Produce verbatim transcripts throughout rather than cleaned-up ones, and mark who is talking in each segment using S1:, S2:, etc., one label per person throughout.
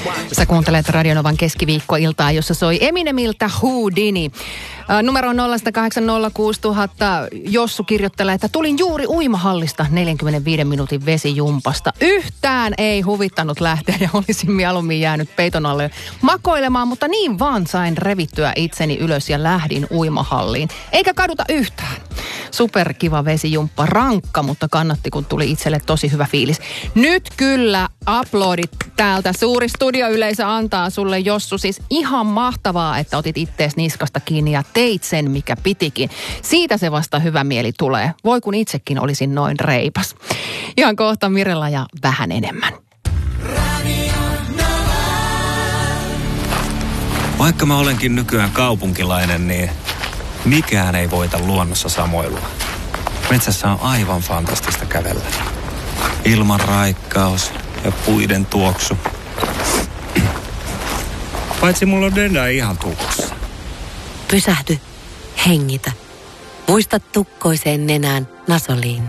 S1: Sä kuuntelet Radionovan keskiviikkoiltaa, jossa soi Eminemiltä Houdini. Numero on nolla yksi kahdeksan nolla kuusi nolla nolla nolla. Jossu kirjoittelee, että tulin juuri uimahallista neljänkymmenenviiden minuutin vesijumpasta. Yhtään ei huvittanut lähteä ja olisin mieluummin jäänyt peiton alle makoilemaan, mutta niin vaan sain revittyä itseni ylös ja lähdin uimahalliin. Eikä kaduta yhtään. Superkiva vesijumppa, rankka, mutta kannatti, kun tuli itselle tosi hyvä fiilis. Nyt kyllä uploadit täältä. Suuri studioyleisö antaa sulle, Jossu, siis ihan mahtavaa, että otit ittees niskasta kiinni ja teit sen, mikä pitikin. Siitä se vasta hyvä mieli tulee. Voi kun itsekin olisin noin reipas. Ihan kohta Mirella ja vähän enemmän.
S2: Vaikka mä olenkin nykyään kaupunkilainen, niin mikään ei voita luonnossa samoilua. Metsässä on aivan fantastista kävellä. Ilman raikkaus ja puiden tuoksu. Paitsi mulla on nenä ihan tukossa.
S3: Pysähdy. Hengitä. Muista tukkoiseen nenään Nasoliin.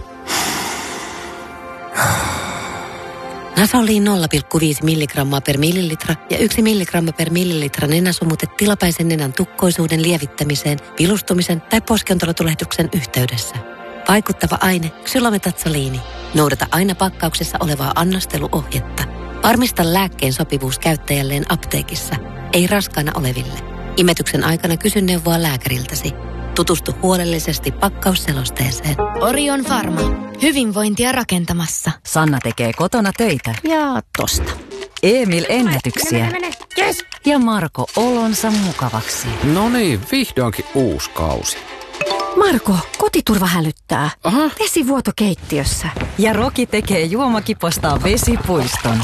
S3: Nasoliin nolla pilkku viisi milligrammaa per millilitra ja yksi milligramma per millilitra nenäsumute tilapäisen nenän tukkoisuuden lievittämiseen, vilustumisen tai poskiontelotulehduksen yhteydessä. Vaikuttava aine ksylometatsoliini. Noudata aina pakkauksessa olevaa annosteluohjetta. Varmista lääkkeen sopivuus käyttäjälleen apteekissa, ei raskaana oleville. Imetyksen aikana kysy neuvoa lääkäriltäsi. Tutustu huolellisesti pakkausselosteeseen.
S4: Orion Pharma. Hyvinvointia rakentamassa.
S5: Sanna tekee kotona töitä.
S3: Ja tosta.
S5: Emil ennätyksiä.
S4: Mene, mene, mene. Yes.
S5: Ja Marko olonsa mukavaksi.
S6: No niin, vihdoinkin uusi kausi.
S4: Marko, kotiturva hälyttää.
S6: Aha.
S4: Vesivuoto keittiössä.
S5: Ja Roki tekee juomakipostaan vesipuiston.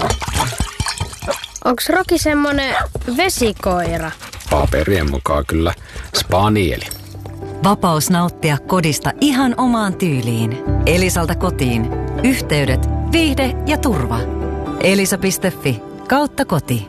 S7: Onks Roki semmonen vesikoira?
S6: Paperien mukaan kyllä spanieli.
S5: Vapaus nauttia kodista ihan omaan tyyliin. Elisalta kotiin. Yhteydet, viihde ja turva. Elisa piste fi kautta koti.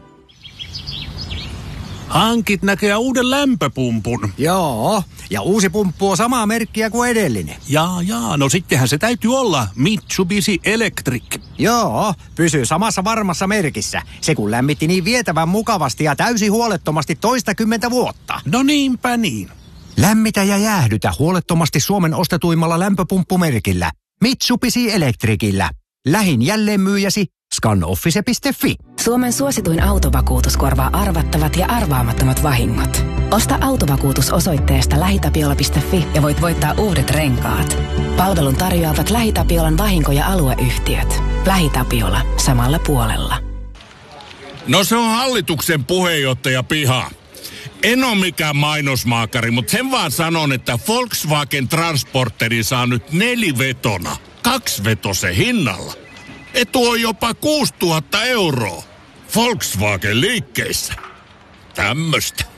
S8: Hankit näkee uuden lämpöpumpun.
S9: Joo, ja uusi pumppu on samaa merkkiä kuin edellinen.
S8: Jaa, jaa, no sittenhän se täytyy olla Mitsubishi Electric.
S9: Joo, pysyy samassa varmassa merkissä. Se kun lämmitti niin vietävän mukavasti ja täysin huolettomasti toistakymmentä vuotta.
S8: No niinpä niin.
S9: Lämmitä ja jäähdytä huolettomasti Suomen ostetuimmalla lämpöpumppumerkillä. Mitsubishi Electricillä. Lähin jälleenmyyjäsi scanoffice piste fi.
S10: Suomen suosituin autovakuutus korvaa arvattavat ja arvaamattomat vahingot. Osta autovakuutus osoitteesta lähitapiola piste fi ja voit voittaa uudet renkaat. Palvelun tarjoavat LähiTapiolan vahinko- ja alueyhtiöt. LähiTapiola. Samalla puolella.
S8: No se on hallituksen puheenjohtaja piha. En ole mikään mainosmaakari, mutta sen vaan sanon, että Volkswagen Transporteri saa nyt nelivetona. Kaksivetosen hinnalla. Etu on jopa kuusituhatta euroa. Volkswagen liikkeissä. Tämmöstä.